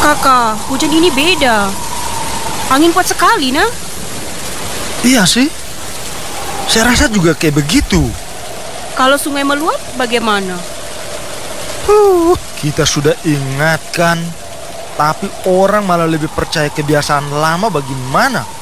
Kakak, hujan ini beda. Angin kuat sekali, nah. Iya sih, saya rasa juga kayak begitu. Kalau sungai meluap, bagaimana? Kita sudah ingatkan, tapi orang malah lebih percaya kebiasaan lama. Bagaimana?